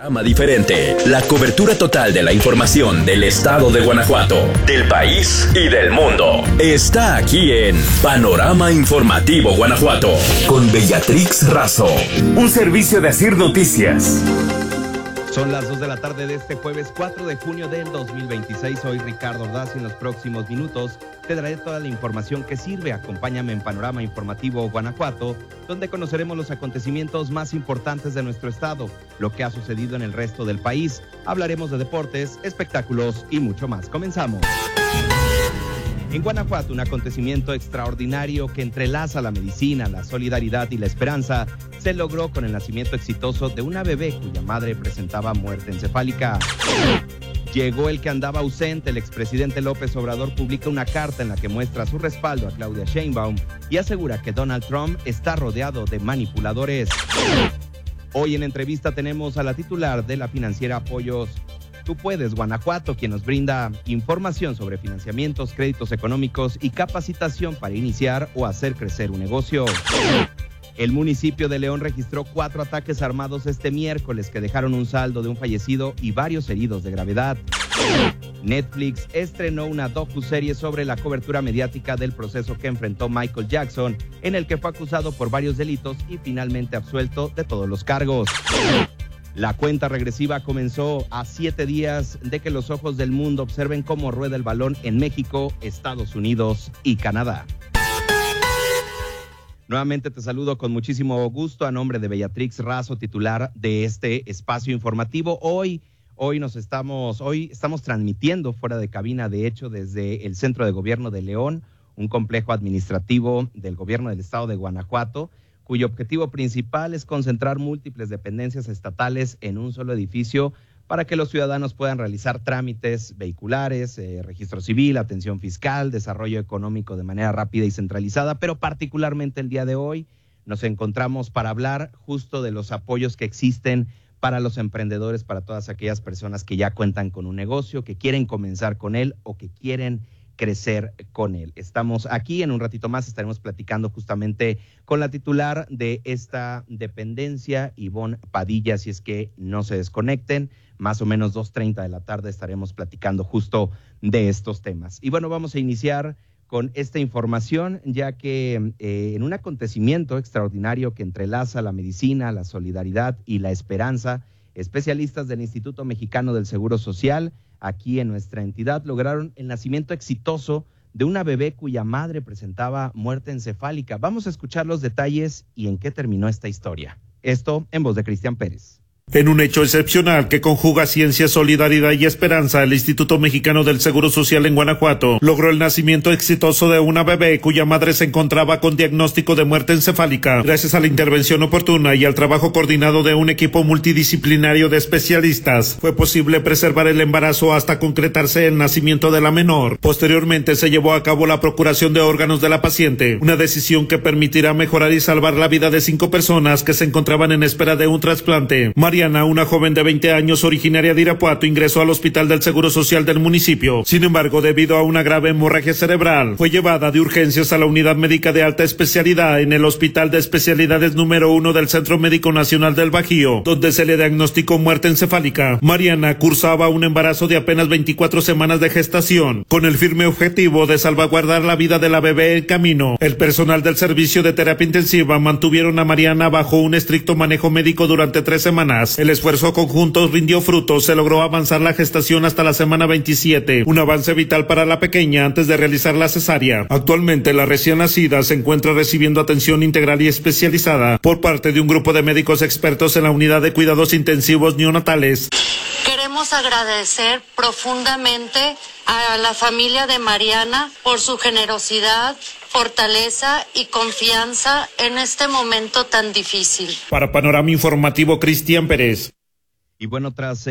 Panorama diferente, la cobertura total de la información del estado de Guanajuato, del país y del mundo. Está aquí en Panorama Informativo Guanajuato, con Bellatrix Razo. Un servicio de Asir Noticias. Son las 2 de la tarde de este jueves 4 de junio del 2026. Soy Ricardo Ordaz y en los próximos minutos te daré toda la información que sirve. Acompáñame en Panorama Informativo Guanajuato, donde conoceremos los acontecimientos más importantes de nuestro estado, lo que ha sucedido en el resto del país. Hablaremos de deportes, espectáculos y mucho más. Comenzamos. En Guanajuato, un acontecimiento extraordinario que entrelaza la medicina, la solidaridad y la esperanza se logró con el nacimiento exitoso de una bebé cuya madre presentaba muerte encefálica. Llegó el que andaba ausente. El expresidente López Obrador publica una carta en la que muestra su respaldo a Claudia Sheinbaum y asegura que Donald Trump está rodeado de manipuladores. Hoy en entrevista tenemos a la titular de la financiera Apoyos Tú Puedes Guanajuato, quien nos brinda información sobre financiamientos, créditos económicos y capacitación para iniciar o hacer crecer un negocio. El municipio de León registró 4 ataques armados este miércoles que dejaron un saldo de un fallecido y varios heridos de gravedad. Netflix estrenó una docuserie sobre la cobertura mediática del proceso que enfrentó Michael Jackson, en el que fue acusado por varios delitos y finalmente absuelto de todos los cargos. La cuenta regresiva comenzó a 7 días de que los ojos del mundo observen cómo rueda el balón en México, Estados Unidos y Canadá. Nuevamente te saludo con muchísimo gusto a nombre de Bellatrix Razo, titular de este espacio informativo. Hoy estamos transmitiendo fuera de cabina, de hecho, desde el Centro de Gobierno de León, un complejo administrativo del gobierno del estado de Guanajuato, cuyo objetivo principal es concentrar múltiples dependencias estatales en un solo edificio para que los ciudadanos puedan realizar trámites vehiculares, registro civil, atención fiscal, desarrollo económico de manera rápida y centralizada, pero particularmente el día de hoy nos encontramos para hablar justo de los apoyos que existen para los emprendedores, para todas aquellas personas que ya cuentan con un negocio, que quieren comenzar con él o que quieren crecer con él. Estamos aquí, en un ratito más estaremos platicando justamente con la titular de esta dependencia, Ivonne Padilla, si es que no se desconecten, más o menos 2:30 de la tarde estaremos platicando justo de estos temas. Y bueno, vamos a iniciar con esta información, ya que en un acontecimiento extraordinario que entrelaza la medicina, la solidaridad y la esperanza, especialistas del Instituto Mexicano del Seguro Social aquí en nuestra entidad lograron el nacimiento exitoso de una bebé cuya madre presentaba muerte encefálica. Vamos a escuchar los detalles y en qué terminó esta historia. Esto en voz de Cristian Pérez. En un hecho excepcional que conjuga ciencia, solidaridad y esperanza, el Instituto Mexicano del Seguro Social en Guanajuato logró el nacimiento exitoso de una bebé cuya madre se encontraba con diagnóstico de muerte encefálica. Gracias a la intervención oportuna y al trabajo coordinado de un equipo multidisciplinario de especialistas, fue posible preservar el embarazo hasta concretarse el nacimiento de la menor. Posteriormente se llevó a cabo la procuración de órganos de la paciente, una decisión que permitirá mejorar y salvar la vida de 5 personas que se encontraban en espera de un trasplante. Mariana, una joven de 20 años originaria de Irapuato, ingresó al hospital del Seguro Social del municipio. Sin embargo, debido a una grave hemorragia cerebral, fue llevada de urgencias a la unidad médica de alta especialidad en el Hospital de Especialidades número 1 del Centro Médico Nacional del Bajío, donde se le diagnosticó muerte encefálica. Mariana cursaba un embarazo de apenas 24 semanas de gestación, con el firme objetivo de salvaguardar la vida de la bebé en camino. El personal del servicio de terapia intensiva mantuvieron a Mariana bajo un estricto manejo médico durante 3 semanas. El esfuerzo conjunto rindió frutos, se logró avanzar la gestación hasta la semana 27, un avance vital para la pequeña antes de realizar la cesárea. Actualmente la recién nacida se encuentra recibiendo atención integral y especializada por parte de un grupo de médicos expertos en la unidad de cuidados intensivos neonatales. Queremos agradecer profundamente a la familia de Mariana por su generosidad, fortaleza y confianza en este momento tan difícil. Para Panorama Informativo, Cristian Pérez. Y bueno, tras